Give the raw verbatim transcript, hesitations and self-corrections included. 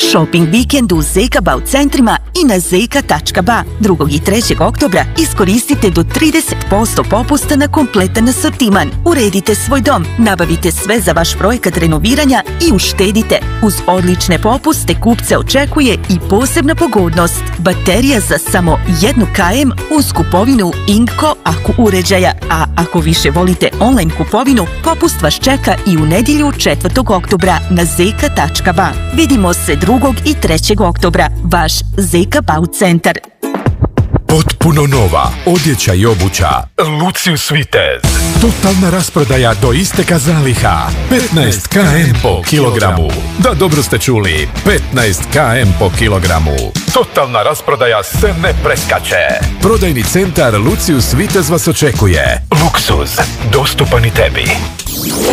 Shopping vikend u Zeka Bau centrima i na zeka tačka ba. drugog i trećeg oktobra iskoristite do trideset posto popusta na kompletan asortiman. Uredite svoj dom, nabavite sve za vaš projekat renoviranja i uštedite. Uz odlične popuste kupce očekuje i posebna pogodnost. Baterija za samo jednu kilowatt uz kupovinu Ingko Aku uređaja. A ako više volite online kupovinu, popust vas čeka i u nedjelju četvrtog oktobra na zeka tačka ba. Vidimo se drugog i trećeg oktobra. Vaš Zeka Bau centar. Potpuno nova odjeća i obuća Lucius Vitez. Totalna rasprodaja do isteka zaliha. petnaest kilograma po kilogramu. Da, dobro ste čuli. petnaest kilograma po kilogramu. Totalna rasprodaja se ne preskače. Prodajni centar Lucius Vitez vas očekuje. Luksuz, dostupan i tebi.